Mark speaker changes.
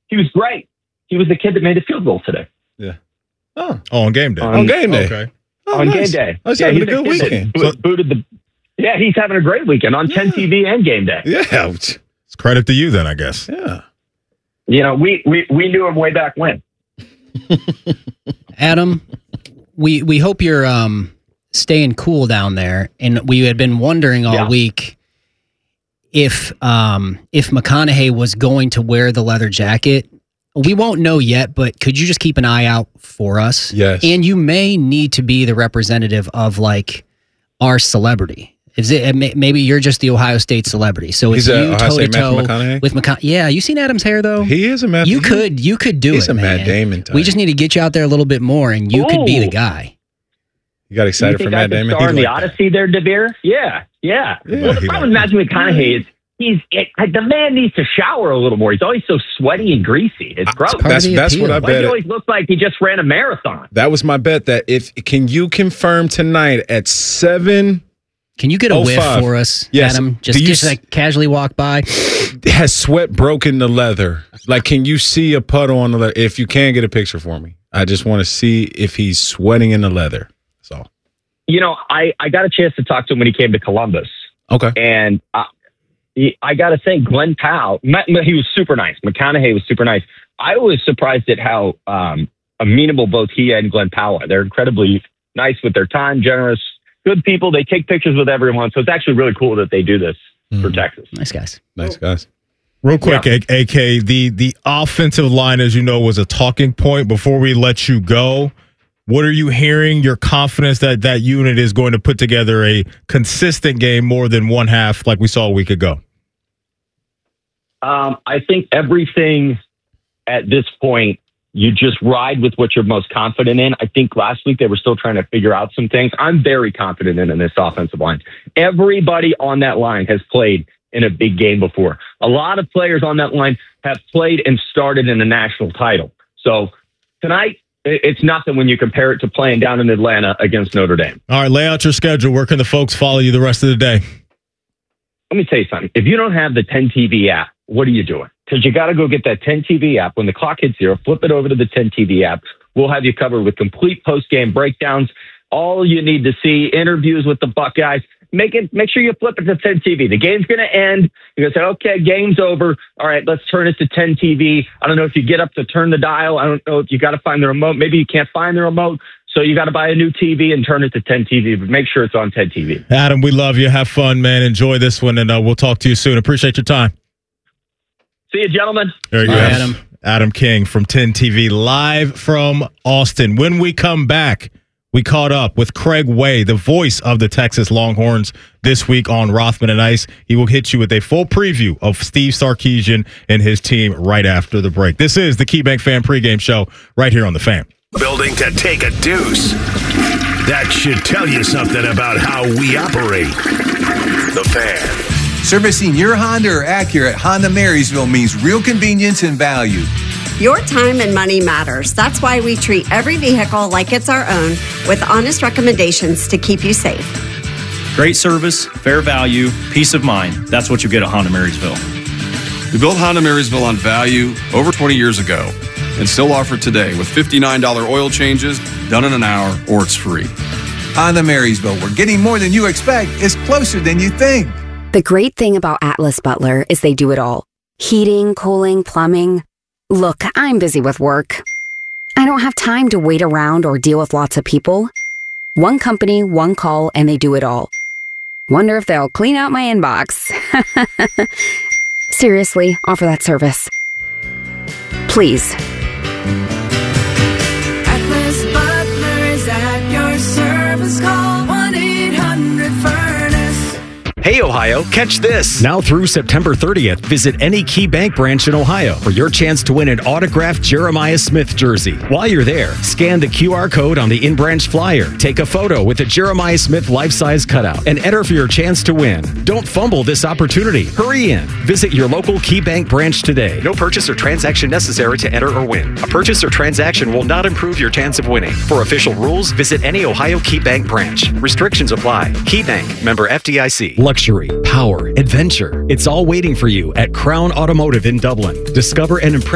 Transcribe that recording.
Speaker 1: He was great. He was the kid that made the field goal today.
Speaker 2: Yeah.
Speaker 3: Oh, on game day.
Speaker 2: On game day.
Speaker 3: Okay.
Speaker 2: Oh,
Speaker 1: on
Speaker 2: nice.
Speaker 1: game day.
Speaker 2: He's having a good weekend.
Speaker 1: Yeah, he's having a great weekend on 10 TV and game day.
Speaker 2: Yeah.
Speaker 3: It's credit to you then, I guess.
Speaker 2: Yeah.
Speaker 1: You know, we knew him way back when.
Speaker 4: Adam, we hope you're staying cool down there, and we had been wondering all week if McConaughey was going to wear the leather jacket. We won't know yet, but could you just keep an eye out for us?
Speaker 2: Yes.
Speaker 4: And you may need to be the representative of like our celebrity. Is it maybe you're just the Ohio State celebrity? So it's you toe to toe with McConaughey. Yeah, you seen Adam's hair though?
Speaker 2: He is a Matt.
Speaker 4: You could do
Speaker 2: he's
Speaker 4: it.
Speaker 2: He's a
Speaker 4: man.
Speaker 2: Matt Damon type.
Speaker 4: We just need to get you out there a little bit more, and you could be the guy.
Speaker 2: You got excited for Matt Damon?
Speaker 1: Star in the Odyssey there, DeVere? Yeah. Well, the problem with Matthew McConaughey is the man needs to shower a little more. He's always so sweaty and greasy. It's gross.
Speaker 2: That's what I bet.
Speaker 1: He always looks like he just ran a marathon.
Speaker 2: That was my bet. Can you confirm tonight at 7?
Speaker 4: Can you get a whiff for us,
Speaker 2: yes.
Speaker 4: Adam? Just like casually walk by.
Speaker 2: Has sweat broken the leather? Like, can you see a puddle on the leather? If you can, get a picture for me. I just want to see if he's sweating in the leather. That's all.
Speaker 1: You know, I got a chance to talk to him when he came to Columbus.
Speaker 2: Okay.
Speaker 1: And I got to say, Glenn Powell, he was super nice. McConaughey was super nice. I was surprised at how amenable both he and Glenn Powell are. They're incredibly nice with their time, generous, good people. They take pictures with everyone. So it's actually really cool that they do this for Texas.
Speaker 4: Nice guys.
Speaker 2: Nice guys.
Speaker 3: Real quick, AK, the offensive line, as you know, was a talking point before we let you go. What are you hearing? Your confidence that unit is going to put together a consistent game more than one half like we saw a week ago?
Speaker 1: I think everything at this point, you just ride with what you're most confident in. I think last week they were still trying to figure out some things. I'm very confident in this offensive line. Everybody on that line has played in a big game before. A lot of players on that line have played and started in a national title. So tonight, it's nothing when you compare it to playing down in Atlanta against Notre Dame.
Speaker 3: All right, lay out your schedule. Where can the folks follow you the rest of the day?
Speaker 1: Let me tell you something. If you don't have the 10 TV app, what are you doing? Because you got to go get that 10 TV app. When the clock hits 0, flip it over to the 10 TV app. We'll have you covered with complete post-game breakdowns. All you need to see, interviews with the Buckeyes. Make sure you flip it to 10 TV. The game's going to end. You're going to say, okay, game's over. All right, let's turn it to 10 TV. I don't know if you get up to turn the dial. I don't know if you got to find the remote. Maybe you can't find the remote. So you got to buy a new TV and turn it to 10 TV, but make sure it's on 10 TV.
Speaker 3: Adam, we love you. Have fun, man. Enjoy this one, and we'll talk to you soon. Appreciate your time.
Speaker 1: See you, gentlemen.
Speaker 3: There you go.
Speaker 4: Adam.
Speaker 3: Adam King from 10 TV, live from Austin. When we come back, we caught up with Craig Way, the voice of the Texas Longhorns, this week on Rothman and Ice. He will hit you with a full preview of Steve Sarkisian and his team right after the break. This is the KeyBank Fan Pregame Show right here on The Fan.
Speaker 5: Building to take a deuce. That should tell you something about how we operate. The Fan.
Speaker 6: Servicing your Honda or Acura at Honda Marysville means real convenience and value.
Speaker 7: Your time and money matters. That's why we treat every vehicle like it's our own with honest recommendations to keep you safe.
Speaker 8: Great service, fair value, peace of mind. That's what you get at Honda Marysville.
Speaker 9: We built Honda Marysville on value over 20 years ago and still offer it today with $59 oil changes done in an hour or it's free.
Speaker 6: Honda Marysville, where getting more than you expect is closer than you think.
Speaker 10: The great thing about Atlas Butler is they do it all. Heating, cooling, plumbing. Look, I'm busy with work. I don't have time to wait around or deal with lots of people. One company, one call, and they do it all. Wonder if they'll clean out my inbox. Seriously, offer that service. Please.
Speaker 11: Atlas Butler is at your service. Call 1-800-FURNACE.
Speaker 12: Hey, Ohio, catch this. Now through September 30th, visit any Key Bank branch in Ohio for your chance to win an autographed Jeremiah Smith jersey. While you're there, scan the QR code on the in-branch flyer, take a photo with a Jeremiah Smith life-size cutout, and enter for your chance to win. Don't fumble this opportunity. Hurry in. Visit your local Key Bank branch today. No purchase or transaction necessary to enter or win. A purchase or transaction will not improve your chance of winning. For official rules, visit any Ohio Key Bank branch. Restrictions apply. Key Bank, member FDIC. Luxury, power, adventure. It's all waiting for you at Crown Automotive in Dublin. Discover and impress